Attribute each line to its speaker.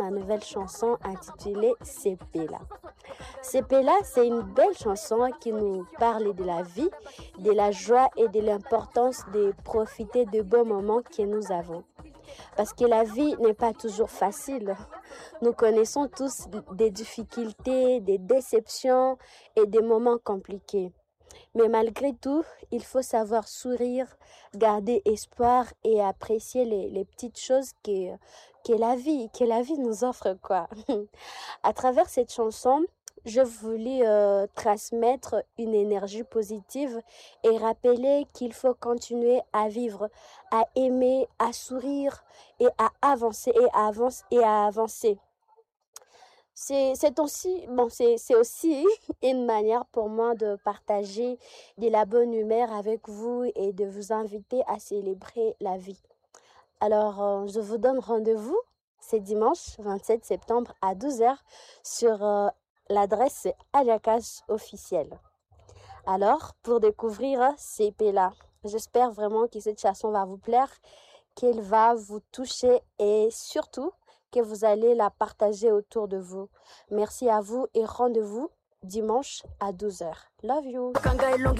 Speaker 1: ma nouvelle chanson intitulée Sepela. Sepela, c'est une belle chanson qui nous parle de la vie, de la joie et de l'importance de profiter de beaux moments que nous avons. Parce que la vie n'est pas toujours facile. Nous connaissons tous des difficultés, des déceptions et des moments compliqués. Mais malgré tout, il faut savoir sourire, garder espoir et apprécier les petites choses que la vie nous offre, quoi. À travers cette chanson, je voulais transmettre une énergie positive et rappeler qu'il faut continuer à vivre, à aimer, à sourire et à avancer et à avancer. C'est aussi une manière pour moi de partager de la bonne humeur avec vous et de vous inviter à célébrer la vie. Alors, je vous donne rendez-vous, c'est dimanche 27 septembre à 12h sur l'adresse Aliakas officielle. Alors, pour découvrir Sepela, j'espère vraiment que cette chanson va vous plaire, qu'elle va vous toucher et surtout que vous allez la partager autour de vous. Merci à vous et rendez-vous dimanche à 12h. Love you.